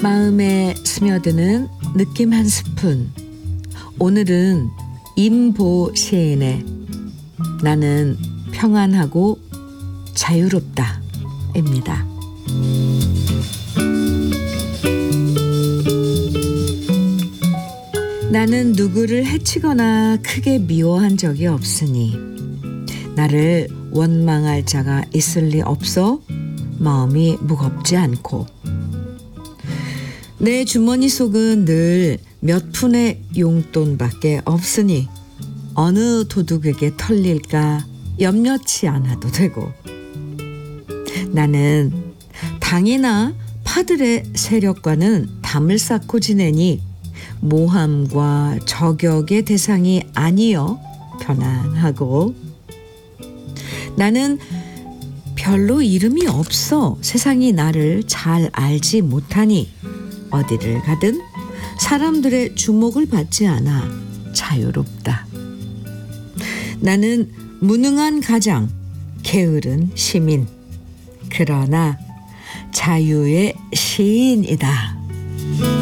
마음에 스며드는 느낌 한 스푼. 오늘은 임보 시인의 나는 평안하고 자유롭다 입니다. 나는 누구를 해치거나 크게 미워한 적이 없으니 나를 원망할 자가 있을 리 없어 마음이 무겁지 않고 내 주머니 속은 늘 몇 푼의 용돈밖에 없으니 어느 도둑에게 털릴까 염려치 않아도 되고 나는 당이나 파들의 세력과는 담을 쌓고 지내니 모함과 저격의 대상이 아니여 편안하고 나는 별로 이름이 없어 세상이 나를 잘 알지 못하니 어디를 가든 사람들의 주목을 받지 않아 자유롭다. 나는 무능한 가장, 게으른 시민, 그러나 자유의 시인이다.